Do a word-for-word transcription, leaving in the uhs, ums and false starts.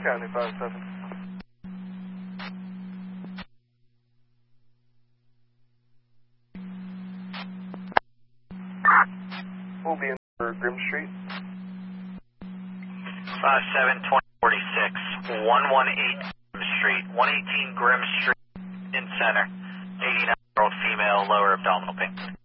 County five seven. We'll be in for Grim Street. five seven, twenty forty-six, one one eight Grim Street, one eighteen Grim Street, in center, eighty-nine-year-old female, lower abdominal pain.